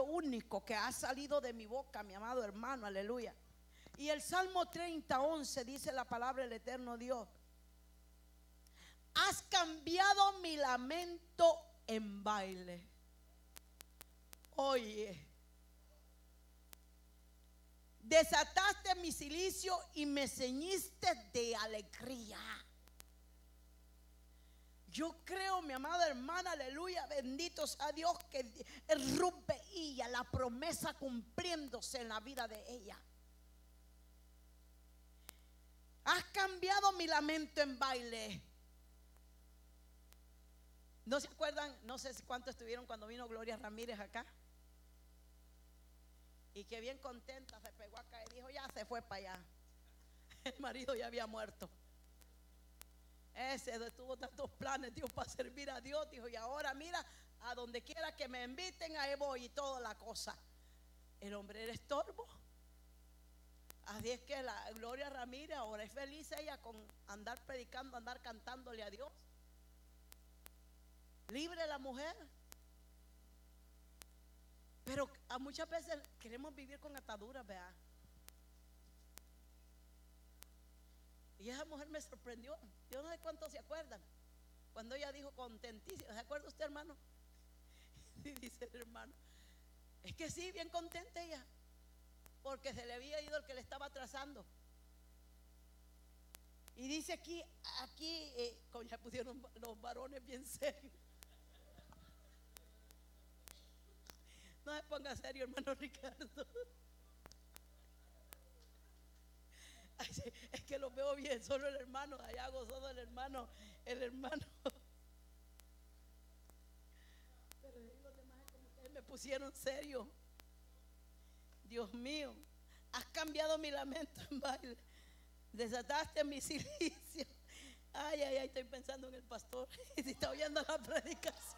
principio único que ha salido de mi boca, mi amado hermano, aleluya. Y el Salmo 30:11 dice la palabra del eterno Dios: has cambiado mi lamento en baile. Oye, desataste mi cilicio y me ceñiste de alegría. Yo creo, mi amada hermana, aleluya, bendito sea Dios, que Ruth veía la promesa cumpliéndose en la vida de ella. Has cambiado mi lamento en baile. ¿No se acuerdan? No sé cuántos estuvieron cuando vino Gloria Ramírez acá. Y que bien contenta se pegó acá y dijo: ya se fue para allá. El marido ya había muerto. Ese tuvo tantos planes, Dios, para servir a Dios. Dijo: y ahora mira, a donde quiera que me inviten, ahí voy y toda la cosa. El hombre era estorbo. Así es que la Gloria Ramírez ahora es feliz ella con andar predicando, andar cantándole a Dios. Libre la mujer. Pero a muchas veces queremos vivir con ataduras, ¿verdad? Y esa mujer me sorprendió. Yo no sé cuántos se acuerdan cuando ella dijo contentísima. ¿Se acuerda usted, hermano? Y dice el hermano: es que sí, bien contenta ella, porque se le había ido el que le estaba atrasando. Y dice aquí ya pusieron los varones bien serios. No se ponga serio, hermano Ricardo. Es que lo veo bien, solo el hermano, allá gozoso el hermano. Pero los demás como que me pusieron serio. Dios mío, has cambiado mi lamento en baile, desataste mi cilicio. Ay, estoy pensando en el pastor y si está oyendo la predicación.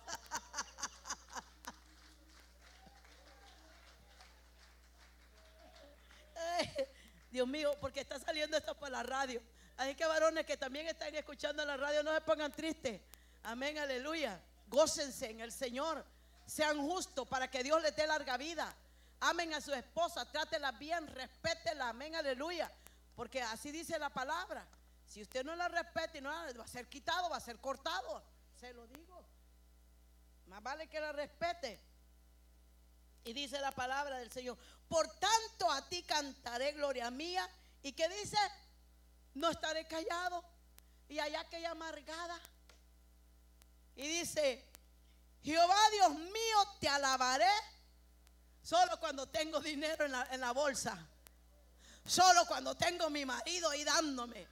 Ay, Dios mío, porque está saliendo esto por la radio. Así que varones que también están escuchando la radio, no se pongan tristes. Amén, aleluya. Gócense en el Señor. Sean justos para que Dios les dé larga vida. Amen a su esposa, trátela bien, respétela. Amén, aleluya. Porque así dice la palabra. Si usted no la respeta y no la, va a ser quitado, va a ser cortado. Se lo digo. Más vale que la respete. Y dice la palabra del Señor: por tanto a ti cantaré, gloria mía. ¿Y qué dice? No estaré callado. Y allá aquella amargada. Y dice: Jehová Dios mío, te alabaré solo cuando tengo dinero en la bolsa. Solo cuando tengo mi marido ahí dándome.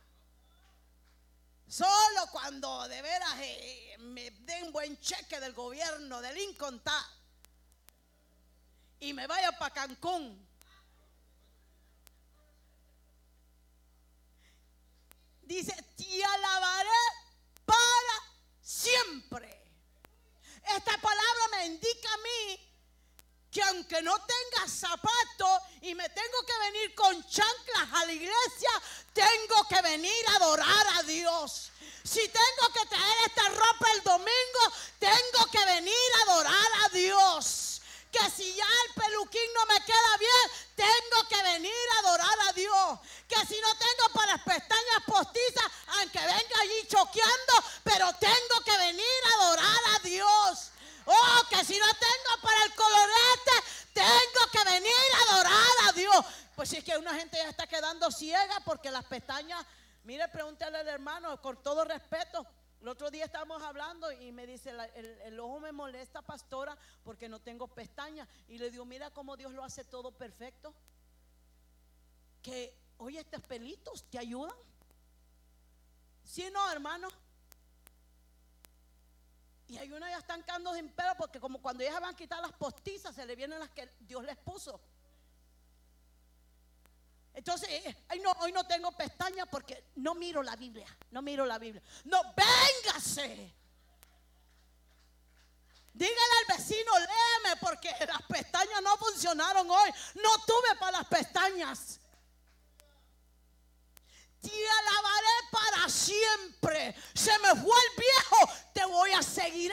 Solo cuando de veras me den buen cheque del gobierno, del Income Tax, y me vaya para Cancún. Dice: te alabaré para siempre. Esta palabra me indica a mí que aunque no tenga zapatos y me tengo que venir con chanclas a la iglesia, tengo que venir a adorar a Dios. Si tengo que traer esta ropa el domingo, tengo que venir a adorar a Dios. Que si ya el peluquín no me queda bien, tengo que venir a adorar a Dios. Que si no tengo para las pestañas postizas, aunque venga allí choqueando, pero tengo que venir a adorar a Dios. Oh, que si no tengo para el colorete, tengo que venir a adorar a Dios. Pues si es que una gente ya está quedando ciega porque las pestañas, mire, pregúntale al hermano con todo respeto. El otro día estábamos hablando y me dice: el ojo me molesta, pastora, porque no tengo pestañas. Y le digo: mira cómo Dios lo hace todo perfecto. Que, oye, estos pelitos te ayudan. ¿Sí o no, hermano? Y hay unas ya están quedando sin pelo porque como cuando ellas van a quitar las postizas, se le vienen las que Dios les puso. Entonces, hoy no tengo pestañas porque no miro la Biblia. No, véngase. Dígale al vecino: léeme, porque las pestañas no funcionaron hoy. No tuve para las pestañas. Te alabaré para siempre. Se me fue el viejo, te voy a seguir